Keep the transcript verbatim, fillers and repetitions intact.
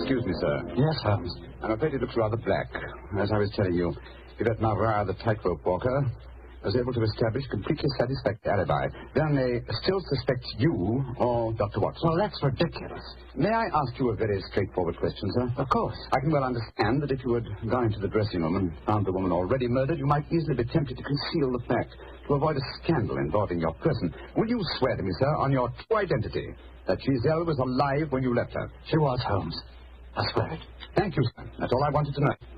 Excuse me, sir. Yes, Holmes. I'm afraid it looks rather black. As I was telling you, Yvette Marat, the tightrope walker, was able to establish completely satisfactory alibi. Then they still suspect you or Doctor Watson. Well, that's ridiculous. May I ask you a very straightforward question, sir? Of course. I can well understand that if you had gone into the dressing room and found the woman already murdered, you might easily be tempted to conceal the fact, to avoid a scandal involving your person. Will you swear to me, sir, on your true identity, that Giselle was alive when you left her? She was, Holmes. I swear it. Thank you, sir. That's all I wanted to know.